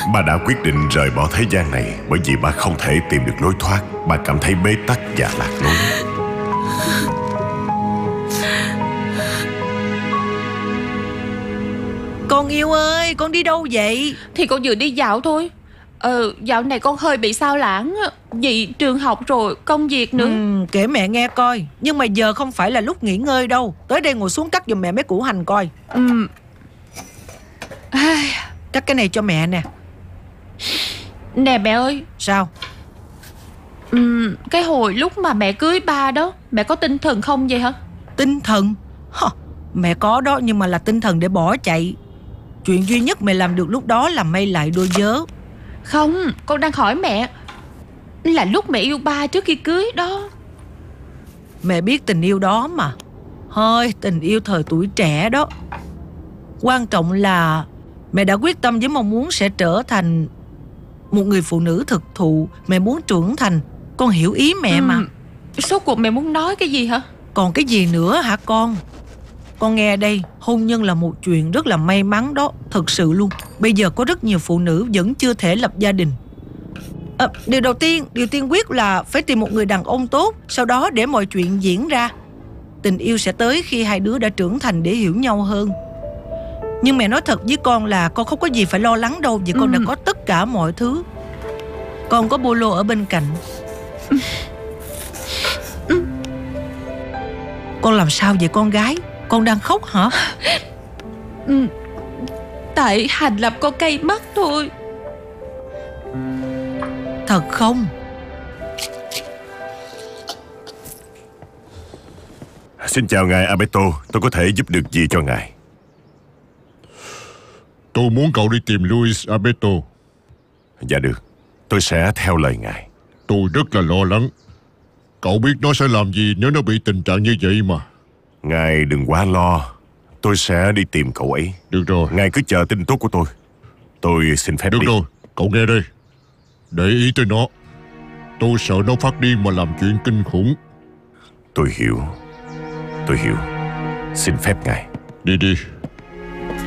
Ba đã quyết định rời bỏ thế gian này bởi vì ba không thể tìm được lối thoát. Ba cảm thấy bế tắc và lạc lối. Con yêu ơi, con đi đâu vậy? Thì con vừa đi dạo thôi. Dạo này con hơi bị sao lãng vì trường học rồi công việc nữa. Kể mẹ nghe coi. Nhưng mà giờ không phải là lúc nghỉ ngơi đâu. Tới đây ngồi xuống cắt giùm mẹ mấy củ hành coi. Cắt cái này cho mẹ nè. Nè mẹ ơi. Sao? Cái hồi lúc mà mẹ cưới ba đó, mẹ có tinh thần không vậy hả? Tinh thần? Mẹ có đó, nhưng mà là tinh thần để bỏ chạy. Chuyện duy nhất mẹ làm được lúc đó là may lại đôi vớ. Không, con đang hỏi mẹ là lúc mẹ yêu ba trước khi cưới đó. Mẹ biết tình yêu đó mà. Thôi, tình yêu thời tuổi trẻ đó. Quan trọng là mẹ đã quyết tâm với mong muốn sẽ trở thành một người phụ nữ thực thụ. Mẹ muốn trưởng thành. Con hiểu ý mẹ mà. Số cuộc mẹ muốn nói cái gì hả? Còn cái gì nữa hả con? Con nghe đây, hôn nhân là một chuyện rất là may mắn đó. Thật sự luôn. Bây giờ có rất nhiều phụ nữ vẫn chưa thể lập gia đình. Điều tiên quyết là phải tìm một người đàn ông tốt. Sau đó để mọi chuyện diễn ra. Tình yêu sẽ tới khi hai đứa đã trưởng thành để hiểu nhau hơn. Nhưng mẹ nói thật với con là con không có gì phải lo lắng đâu. Vì con đã có tất cả mọi thứ. Con có Bolo ở bên cạnh. Con làm sao vậy con gái? Con đang khóc hả? Tại Hành làm con cay mắt thôi. Thật không? Xin chào ngài Alberto. Tôi có thể giúp được gì cho ngài? Tôi muốn cậu đi tìm Luis Alberto. Dạ được, tôi sẽ theo lời ngài. Tôi rất là lo lắng. Cậu biết nó sẽ làm gì nếu nó bị tình trạng như vậy mà. Ngài đừng quá lo. Tôi sẽ đi tìm cậu ấy. Được rồi. Ngài cứ chờ tin tốt của tôi. Tôi xin phép Được đi. rồi, cậu nghe đây. Để ý tới nó. Tôi sợ nó phát điên mà làm chuyện kinh khủng. Tôi hiểu. Xin phép ngài. Đi đi.